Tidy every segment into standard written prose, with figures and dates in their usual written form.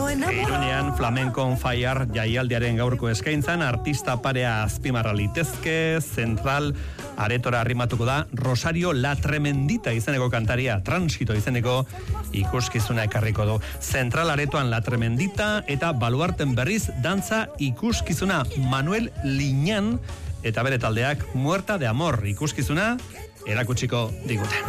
Iruñean Flamenco on Fire jaialdiaren gaurko eskaintzan artista parea azpimarra litezke. Zentral aretora arrimatuko da Rosario La Tremendita izeneko kantaria, Transito izeneko ikuskizuna ekarriko du. Zentral aretoan La Tremendita eta Baluarten berriz dantza ikuskizuna Manuel Liñán eta bere taldeak Muerta de Amor ikuskizuna erakutsiko digute.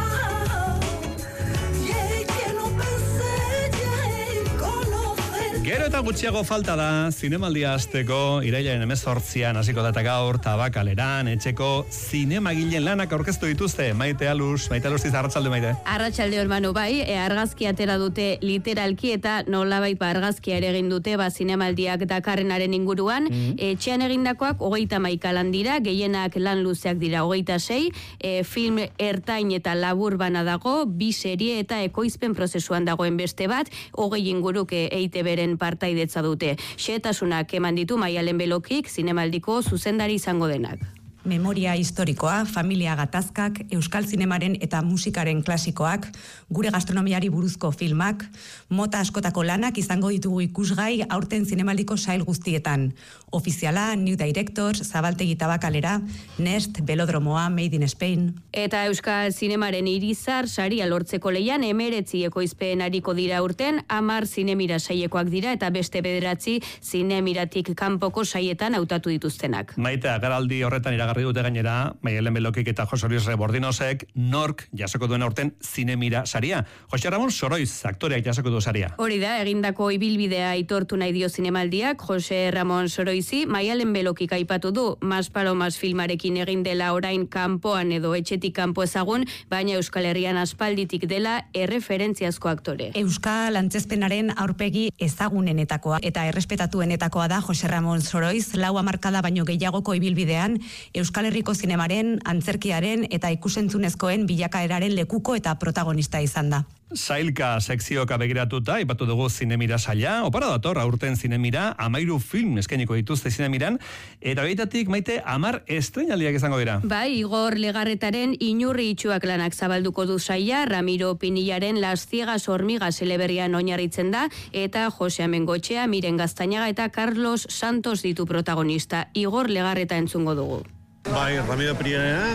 Gero eta gutxiago falta da zinemaldia hasteko, irailaren 18an hasiko da gaur Tabakaleran etxeko zinemagileen lanak aurkeztu dituzte. Maite Aluz arratsalde Maite. Arratsalde hermano bai, argazki atera dute literalki eta nolabait argazkia ere egin dute zinemaldiak dakarrenaren inguruan. Etxean egindakoak 34 lan dira, gehienak lan luzeak dira 26, film ertain eta labur bana dago, 2 serie eta ekoizpen prozesuan dagoen beste bat, 20 inguruk EITB-ren partaidetza dute. Xehetasunak eman ditu Maialen Belokik zinemaldiko zuzendari izango denak. Memoria historikoa, familia gatazkak, euskal zinemaren eta musikaren klasikoak, gure gastronomiari buruzko filmak, mota askotako lanak izango ditugu ikusgai aurten zinemaldiko sail guztietan. Ofiziala, New Directors, Zabaltegi Tabakalera, Nest, Belodromoa, Made in Spain. Eta euskal zinemaren irizar saria lortzeko leian 19 ekoizpen ariko dira urten, 10 zinemira saiekoak dira eta beste 9 zinemiratik kanpoko saietan hautatu dituztenak. Maite, ageraldi horretan iragarri dute gainera, Maialen Belokik eta Jose Luis Rebordinosek nork jasoko duen aurten zinemira saria. Jose Ramon Soroiz aktoreak jasoko du saria. Hori da, egindako ibilbidea aitortu nahi dio zinemaldiak, Jose Ramon Soroizi, Maialen Belokik aipatu du, Mas Palomas filmarekin egin dela orain kanpoan edo etxetik kanpo ezagun, baina Euskal Herrian aspalditik dela erreferentziazko aktore. Euskal antzezpenaren aurpegi ezagunenetakoa eta errespetatuenetakoa da Jose Ramon Soroiz, 4 hamarkada baino gehiagoko ibilbidean, Euskal Herriko zinemaren, antzerkiaren eta ikusentzunezkoen bilakaeraren lekuko eta protagonista izan da. Sailka sekzioka begiratuta, ipatu dugu zinemira saila, opara dator aurten zinemira, 13 film eskainiko dituzte zinemiran, eta behitatik Maite 10 estreinaldiak izango dira. Bai, Igor Legarretaren Inurri itxuak lanak zabalduko du saila, Ramiro Pinillaren Las Ciegas Hormigas eleberrian oinarritzen da, eta Jose Amengoetxea, Miren Gaztañaga eta Carlos Santos ditu protagonista. Igor Legarreta entzungo dugu. Bai, Ramiro Pinillaren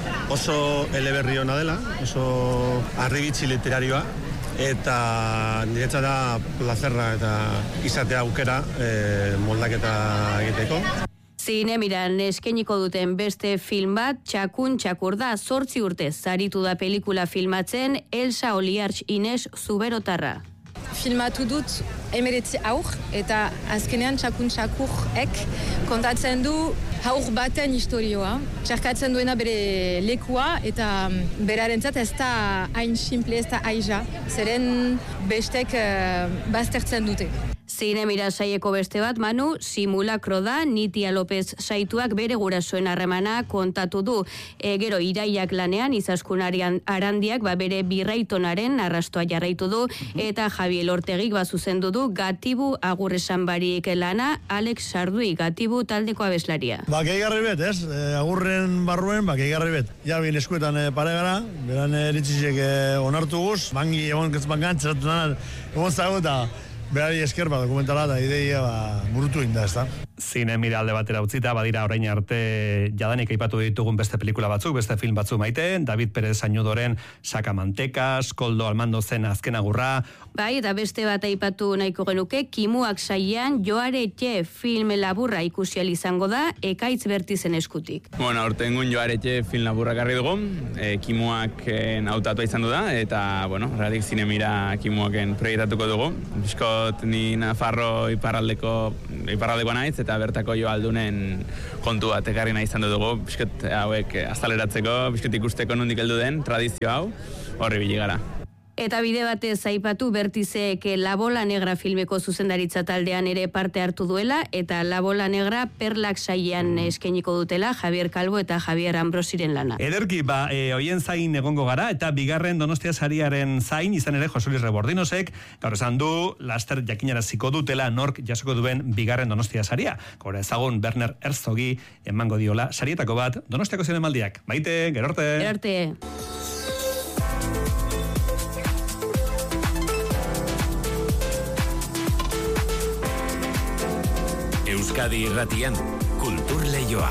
oso eleberri ona dela, oso harribitzi literarioa, eta niretzat da plazerra eta izatea aukera moldaketa egiteko. Zinemiran eskainiko duten beste film bat, Txakun Txakur da, 8 urtez zaritu da pelikula filmatzen Elsa Oliartx Ines Zuberotarra. Filmatu dut 19 haur, eta azkenean Txakun Txakurek kontatzen du haur baten historioa. Txerkatzen duena bere lekua, eta berarentzat ez da hain simple, ez da aiza, zeren bestek baztertzen dute. Zinemira saieko beste bat, Manu, Simulakro da, Nitia López saituak bere gurasoen harremana kontatu du. Gero iraiak lanean, Izaskunarian Arandiak bere birraitonaren arrastoa jarraitu du, eta Javier Ortegik zuzendu du Gatibu agurresan barik lana, Alex Sardui Gatibu taldeko abeslaria. Gehigarri bet, ez? Agurren barruen, gehigarri bet. Ja, bin eskuetan pare gara, beran eritzizek onartu guz, bangi egon gantzeratunan egon zago eta berari esker dokumentala eta ideia burutu inda, ez da? Zinemira alde batera utzita, badira orain arte jadanik aipatu ditugun beste pelikula batzuk, beste film batzuk Maite, David Pérez Añudoren Sakamantekas, Koldo Almando zen Azken Agurra. Bai, eta beste bat aipatu nahiko genuke, Kimuak saian Joaretxe film laburra ikusial izango da, Ekaitz Bertizen eskutik. Bueno, aurtengun Joaretxe film laburra garri dugu, Kimuak hautatua izan du da, eta, bueno, radik zinemira Kimuaken proiektatuko dugu. Bizkot ni Nafarro iparraldekoa naiz, eta bertako jo aldunen kontu bat ekarri nahi izan dugu, bizkot hauek azaleratzeko, bizkot ikusteko nondik heldu den tradizio hau, horri biligara. Eta bide batez aipatu Bertizek La Bola Negra filmeko zuzendaritza taldean ere parte hartu duela, eta La Bola Negra Perlak sailean eskainiko dutela Javier Calvo eta Javier Ambrosiren lana. Ederki, hoien zain egongo gara, eta bigarren Donostia sariaren zain, izan ere Jose Luis Rebordinosek, gaur esan du, laster jakinaraziko dutela nork jasoko duen bigarren Donostia saria. Gaur ezagun Werner Herzogi emango diola sarietako bat Donostiako zinemaldiak. Maite, gero arte. Gero arte. Euskadi Irratian, Kultur Leioa.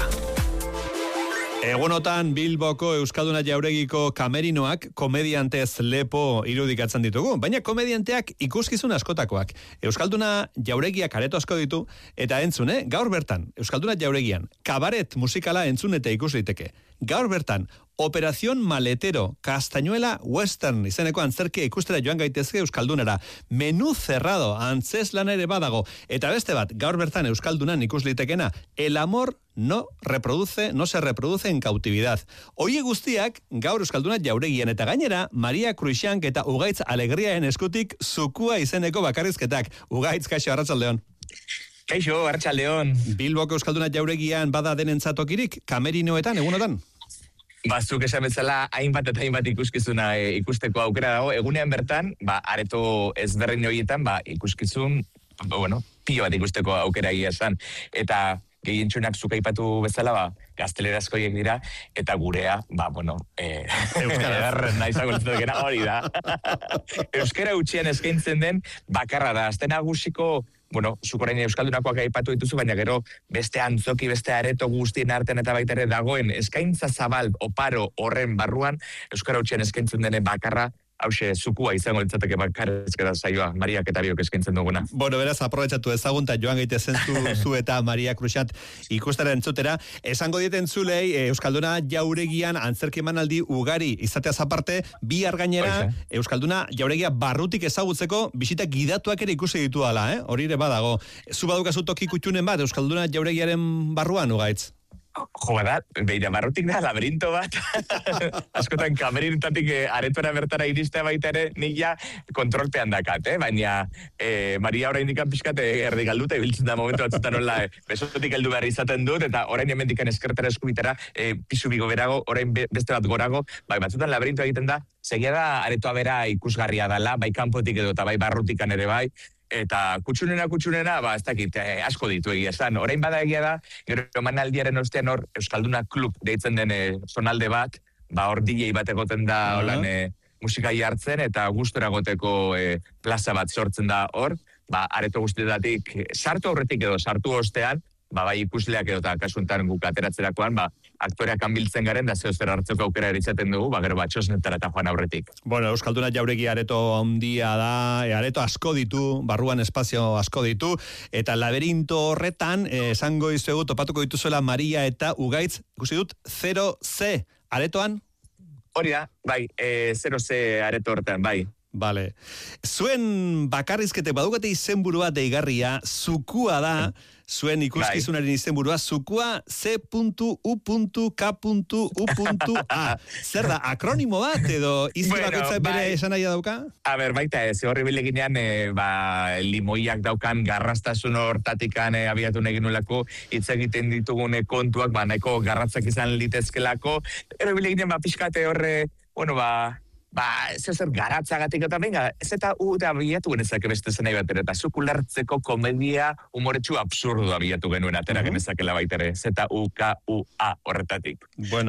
Egunotan Bilboko Euskalduna Jauregiko kamerinoak komediantez lepo irudikatzen ditugu, baina komedianteak ikuskizun askotakoak. Euskalduna Jauregiak areto asko ditu, eta entzune, gaur bertan, Euskalduna Jauregian, kabaret musikala entzun eta ikus liteke. Gaur bertan, Operación Maletero, Castañuela Western, izeneko antzerkia ikustera joan gaitezke Euskaldunera. Menú cerrado, antzeslan ere badago. Eta beste bat, gaur bertan Euskaldunan ikus litekena, el amor no se reproduce en cautividad. Oie guztiak, gaur Euskalduna Jauregian, eta gainera, Maria Cruixank eta Ugaitz Alegriaen eskutik Zukua izeneko bakarrizketak. Ugaitz, kaixo, arratsaldeon. Kaixo, arratsaldeon. Bilboko Euskalduna Jauregian bada denentzatokirik, kamerinoetan, egunotan? Zuk esan bezala, hainbat eta hainbat ikuskizuna ikusteko aukera dago. Egunean bertan, areto ezberdin horietan, ikuskizun, pilo bat ikusteko aukera egia esan. Eta gehientsunak zuk aipatu bezala, gaztelerazkoiek dira, eta gurea, euskara naizako litzatokena hori da. Euskara utxian eskaintzen den bakarra da. Azten nagusiko, zuk orain Euskaldunakoak aipatu dituzu, baina gero beste antzoki, beste areto guztien artean eta baita ere dagoen eskaintza zabal oparo horren barruan, Euskara utxian eskaintzen denen bakarra, hause, Zukua izango litzateke bakarrizketa saioa, Mariak eta biok eskaintzen duguna. Beraz, aprobetxatu ezagun, eta joan gaitezen zu eta Maria Cruixant ikustera entzutera. Esango dieten zulei, Euskalduna Jauregian antzerki emanaldi ugari izateaz aparte, bi argainera, Euskalduna Jauregia barrutik ezagutzeko, bisita gidatuak ere ikusi ditu dala, hori ere badago. Zu badukazu toki kutxunen bat, Euskalduna Jauregiaren barruan, Ugaitz? Beira, barrutik da, laberinto bat. Askotan kamerinetatik aretora bertara iristea baita ere, nik ja kontrolpean dakat, baina Maria orain dikan pixkat erdi galduta ibiltzen da momentu batzutan hola, besotik heldu behar izaten dut, eta orain hemen dikan eskertara eskubitara, pisu bigo berago, orain beste bat gorago, batzutan laberinto egiten da, segia da aretoa bera ikusgarria dela, bai kanpotik edo eta bai barrutikan ere bai, eta kutxunena, ez dakit, asko ditu egia esan. Orain bada egia da, gero emanaldiaren ostean hor, Euskalduna Klub deitzen den zonalde bat, hor DJ bat egoten da, holan, musika jartzen, eta gustora goteko plaza bat sortzen da hor, areto guztietatik, sartu aurretik edo sartu ostean, bai ikusleak edo eta kasuntan guk ateratzerakoan, aktoreak hanbiltzen garen, da zer hartzeko aukera eritzaten dugu, gero txosnetara eta joan aurretik. Euskalduna Jauregi areto handia da, areto asko ditu, barruan espazio asko ditu, eta laberinto horretan, esango izuegu, topatuko dituzuela Maria eta Ugaitz, ikusi dut, 0C, aretoan? Hori da, 0C areto horretan, bai. Vale. Zuen bakarrizkete badukate izenburua deigarria, Zukua da, zuen ikuskizunaren izenburua, Zukua C.U.K.U.A. Zer da, akronimo bat edo izki bakoitzak bere esan nahi dauka? Baita ez, horri bileginean limoiak daukan garrastasun hortatikan abiatu negin nolako hitz egiten ditugune kontuak, nahiko garratzak izan litezkelako, horri bileginean pixkate horre, zer garatzagatik eta venga, ez eta abiatu genezake beste zenai bat ere, eta zukulartzeko komedia humoretsu absurdo abiatu genuen atera genezakela baitere, Z.U.K.U.A. horretatik.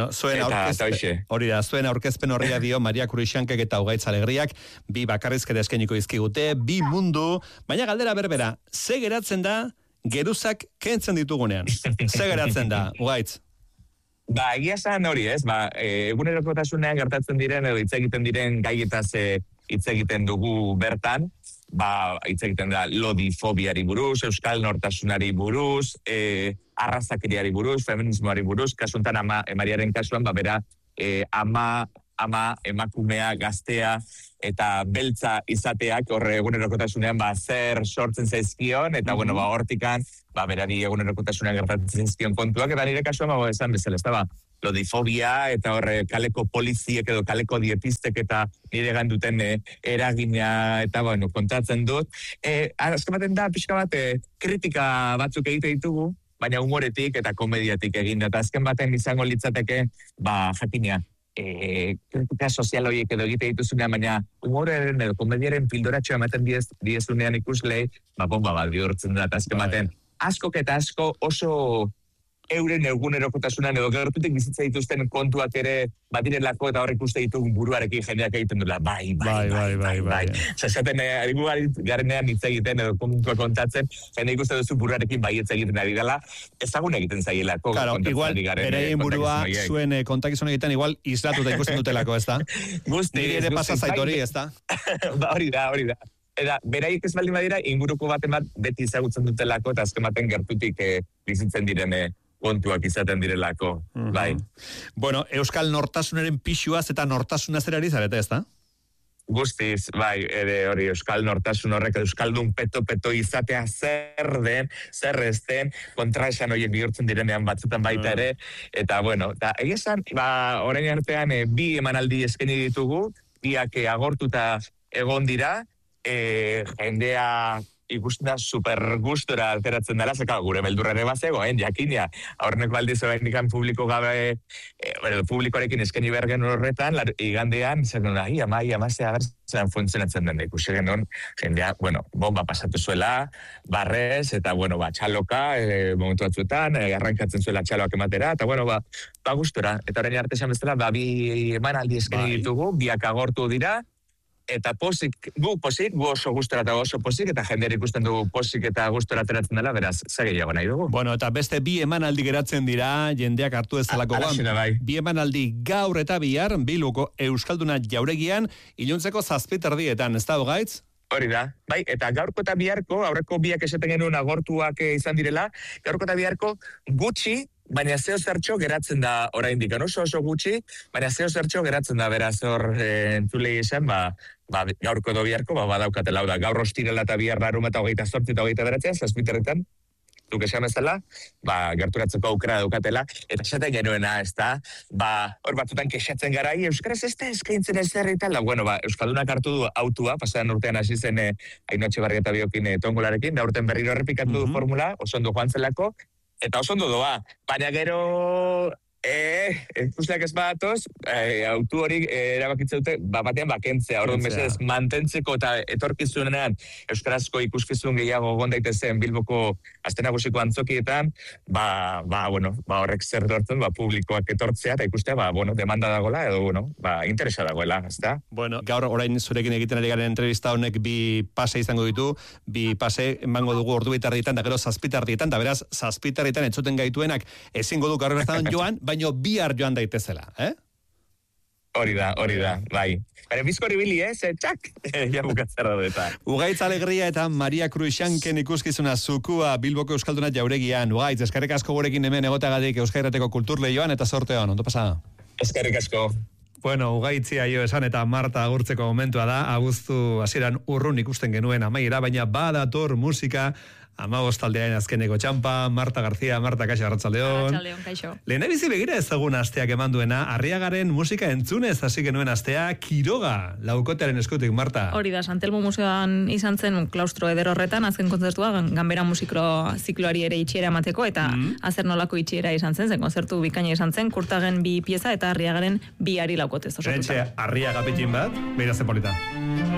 Zuen aurkezpen horria dio Maria Cruixankek eta Ugaitz Alegriak, bi bakarrizketa eskainiko dizkigute, bi mundu, baina galdera berbera, ze geratzen da geruzak kentzen ditugunean? Ze geratzen da, Ugaitz? Egia esan hori ez, egunerokotasunean gertatzen diren edo hitz egiten diren gaietaz hitz egiten dugu bertan, hitz egiten da lodifobiari buruz, euskal nortasunari buruz, arrazakeriari buruz, feminismoari buruz, kasuntan Mariaren kasuan, bera ama emakumea, gaztea eta beltza izateak horre egunerokotasunean zer sortzen zaizkion, eta hortikan berari egunerokotasunean gertatzen zaizkion kontuak, eta nire kasuan esan bezala, ez da lodifobia eta horre kaleko poliziek edo kaleko dietistek eta nire ganduten eragina eta kontatzen dut. Azken baten da, pixka bat, kritika batzuk egite ditugu, baina humoretik eta komediatik egin, eta azken baten izango litzateke, jakina, kritika sozial horiek edo egite dituzunean, baina humoreren edo komediaren pildoratxoa ematen diezunean ikuslei, bomba bat bihurtzen da, eta azken baten, askok eta asko oso euren egunerokotasunan edo gertutik bizitza dituzten kontuak ere badirelako eta horrek uste ditugun buruarekin jendeak egiten duela. Bai. Zaten, garenean hitz egiten edo kontatzen, jende ikuste duzu buruarekin baietz egiten ari dela, ezagun egiten zaielako. Claro, igual, bereien burua zuen kontakizun egiten, igual, islatuta ikusten dutelako, ez da? Niri ere pasa zaitori, ez da? Hori da. Eta, beraiek ez baldin badira, inguruko baten bat beti ezagutzen dutelako, eta azken baten gertutik bizitzen direne kontuak izaten direlako, bai. Bueno, Euskal Nortasunaren pixuaz eta nortasunaz erari zarete, ez da? Guztiz, bai, hori Euskal Nortasun horrek, Euskaldun peto izatea zer den, zer ez den, kontraesan horiek bihurtzen direnean batzutan baita ere, eta bueno, eta egizan, orain artean bi emanaldi eskaini ditugu, biak agortuta egon dira, jendea ikusten da super gustora alteratzen dela, zeka gure beldurrare bazegoen, jakina, aurrenek baldiz oainikan publiko gabe, publikoarekin eskaini behar genuen horretan, igandean, zer nuna, amazea abertzen funtzionatzen den, ikusi genuen, jendea, bomba pasatu zuela, barrez, eta, txaloka, momentu batzuetan, arrankatzen zuela txaloak ematera, eta, gustora, eta orain arte esan bezala, bi emanaldi eskaini ditugu, biak agortu dira, eta gu oso gustora eta oso posik, eta jendeari ikusten dugu posik eta gustora ateratzen dela, beraz, zageiago nahi dugu. Bueno, eta beste bi emanaldi geratzen dira, jendeak hartu ezalako bai. Bi emanaldi gaur eta bihar, Bilboko Euskalduna jauregian, iluntzeko 7:00, ez da, Gaitz? Hori da, bai, eta gaurko eta biharko, aurreko biak esaten genuen agortuak izan direla, gaurko eta biharko gutxi, baina zeo zertxo geratzen da oraindik, oso gutxi, baina zeo zertxo geratzen da, beraz hor entzulei esan, gaurko edo biharko, badaukatela, da, gaur ostirela eta bihar larun eta 28 eta 29, 7:00, duk esan bezala, gerturatzeko aukera daukatela, eta esaten genuena, ez da, hor batzutan kexatzen gara, euskaraz ez da eskaintzen ez eta, Euskaldunak hartu du autua, pasadan urtean hasi zen Ainhoa Etxebarria eta Biokin Tongolarekin, da urten berriro errepikatu du formula, oso ondo joan zelako, eta oso ondo doa, baina gero ikusteak ez batoz, autu hori erabakitzen dute, batean bakentzea, orduan mesedez mantentzeko eta etorkizunean euskarazko ikuskizun gehiago egon daitezen Bilboko Aste Nagusiko antzokietan, horrek zer dortzen, publikoak etortzea, eta ikustea, demanda dagoela, edo, interesa dagoela, ez da? Bueno, gaur orain zurekin egiten ari garen entrevista honek bi pase izango ditu, bi pase emango dugu ordu bitardietan, da gero 7:00, da beraz, 7:00 entzuten gaituenak ezingo du gaur bertan joan, baino bihar joan daitezela, Hori da, bai. Baina bizkori bili, txak, ja bukatzera dut. Ugaitz Alegria eta Maria Cruixanken ikuskizuna zukua Bilboko Euskalduna jauregian. Ugaitz, eskerrik asko gurekin hemen egotagadik Euskal Irratiko Kulturleioan eta sortean, ondo pasa? Eskerrik asko. Bueno, Ugaitzia jo esan eta Marta agurtzeko momentua da, abuztu hasieran urrun ikusten genuen amaiera, baina badator musika, 15 taldearen azkeneko txampa, Marta García, Marta, kaixo, arratsaldeon. Arratsaldeon, kaixo. Lehendabizi begira ezagun asteak eman duena, Arriagaren musika entzunez hasi genuen astea, Quiroga, laukotearen eskutik, Marta. Hori da, Santelmo Museoan izan zen klaustro eder horretan, azken kontzertua, ganbera musikro zikloari ere itxiera emateko, eta azer nolako itxiera izan zen kontzertu bikaina izan zen, Kurtagen 2 pieza eta Arriagaren 2 ari laukotez osatuta. Arriaga pitxin bat, beira ze polita.